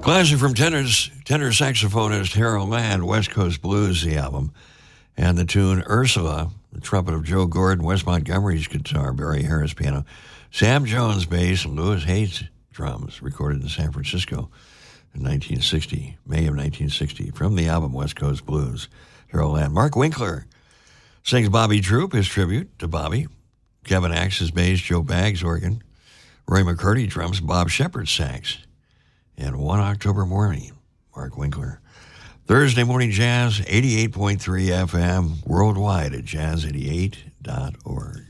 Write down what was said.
Classic from tenor saxophonist Harold Land, West Coast Blues, the album, and the tune Ursula, the trumpet of Joe Gordon, Wes Montgomery's guitar, Barry Harris piano, Sam Jones bass, and Louis Hayes drums, recorded in San Francisco in May of 1960, from the album West Coast Blues, Harold Land. Mark Winkler sings Bobby Troop, his tribute to Bobby. Kevin Axe is bass, Joe Baggs organ, Roy McCurdy drums, Bob Shepard sax. And One October Morning, Mark Winkler. Thursday Morning Jazz, 88.3 FM, worldwide at jazz88.org.